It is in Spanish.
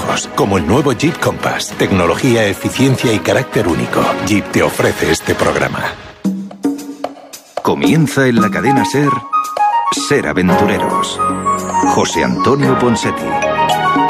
lujos, como el nuevo Jeep Compass. Tecnología, eficiencia y carácter único. Jeep te ofrece este programa. Comienza en la cadena SER, Ser Aventureros. José Antonio Ponseti.